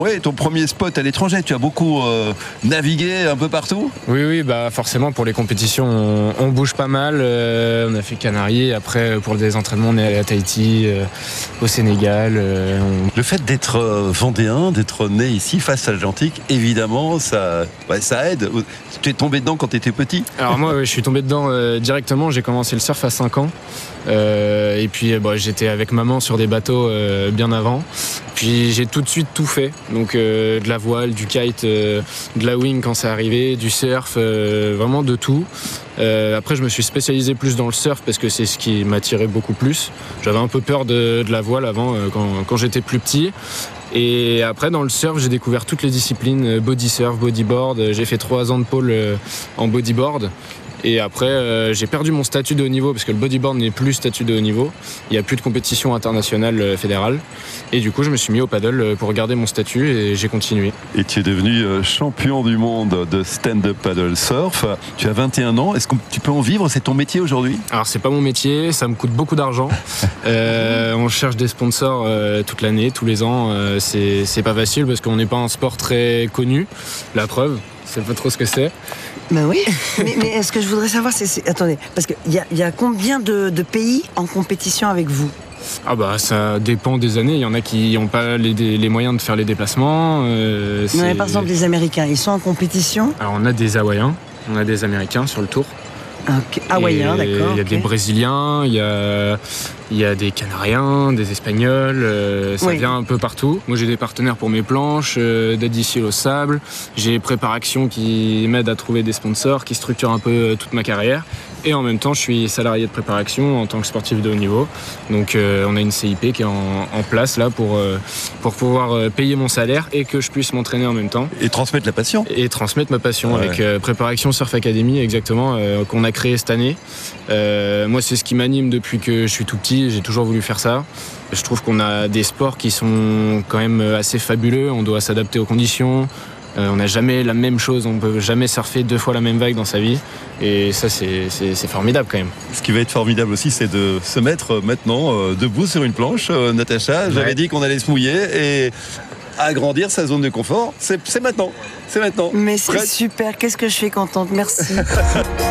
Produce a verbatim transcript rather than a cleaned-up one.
Oui, ton premier spot à l'étranger, tu as beaucoup euh, navigué un peu partout? Oui, oui, bah forcément pour les compétitions, on, on bouge pas mal. Euh, on a fait Canaries. Après, pour des entraînements, on est allé à Tahiti, euh, au Sénégal. Euh, on... Le fait d'être euh, vendéen, d'être né ici, face à l'Atlantique, évidemment, ça, ouais, ça aide. Tu es tombé dedans quand tu étais petit? Alors moi, ouais, je suis tombé dedans euh, directement. J'ai commencé le surf à cinq ans. Euh, et puis bon, j'étais avec maman sur des bateaux euh, bien avant. Puis j'ai tout de suite tout fait. Donc euh, de la voile, du kite, euh, de la wing quand c'est arrivé, du surf, euh, vraiment de tout. Euh, après, je me suis spécialisé plus dans le surf parce que c'est ce qui m'attirait beaucoup plus. J'avais un peu peur de, de la voile avant euh, quand, quand j'étais plus petit. Et après, dans le surf, j'ai découvert toutes les disciplines, body surf, bodyboard. J'ai fait trois ans de pôle euh, en bodyboard. Et après, euh, j'ai perdu mon statut de haut niveau parce que le bodyboard n'est plus statut de haut niveau. Il n'y a plus de compétition internationale euh, fédérale. Et du coup, je me suis mis au paddle euh, pour garder mon statut et j'ai continué. Et tu es devenu euh, champion du monde de stand-up paddle surf. Tu as vingt et un ans. Est-ce que tu peux en vivre? C'est ton métier aujourd'hui? Alors, c'est pas mon métier. Ça me coûte beaucoup d'argent. Euh, on cherche des sponsors euh, toute l'année, tous les ans. Euh, c'est, c'est pas facile parce qu'on n'est pas un sport très connu. La preuve, je sais pas trop ce que c'est. Ben oui, mais, mais est-ce que je voudrais savoir, c'est, c'est... attendez, parce qu'il y a, y a combien de, de pays en compétition avec vous? Ah bah ça dépend des années, il y en a qui n'ont pas les, les moyens de faire les déplacements. Euh, non, mais par exemple les Américains, ils sont en compétition? Alors on a des Hawaïens, on a des Américains sur le tour. Okay. Hawaïens, d'accord. Il y a okay. des Brésiliens, il y a, il y a des Canariens, des Espagnols, euh, ça oui. vient un peu partout. Moi j'ai des partenaires pour mes planches, euh, d'aide ici au sable. J'ai Préparaction qui m'aide à trouver des sponsors, qui structure un peu euh, toute ma carrière. Et en même temps, je suis salarié de Préparaction en tant que sportif de haut niveau. Donc euh, on a une C I P qui est en, en place là pour, euh, pour pouvoir euh, payer mon salaire et que je puisse m'entraîner en même temps. Et transmettre la passion. Et transmettre ma passion ouais. avec euh, Préparaction Surf Academy, exactement, euh, qu'on a créé cette année. Euh, moi, c'est ce qui m'anime depuis que je suis tout petit. J'ai toujours voulu faire ça. Je trouve qu'on a des sports qui sont quand même assez fabuleux. On doit s'adapter aux conditions. Euh, on n'a jamais la même chose, on ne peut jamais surfer deux fois la même vague dans sa vie. Et ça, c'est, c'est, c'est formidable quand même. Ce qui va être formidable aussi, c'est de se mettre maintenant euh, debout sur une planche. Euh, Natacha, ouais. J'avais dit qu'on allait se mouiller et agrandir sa zone de confort. C'est, c'est maintenant. C'est maintenant. Mais c'est Prête. Super. Qu'est-ce que je suis contente. Merci.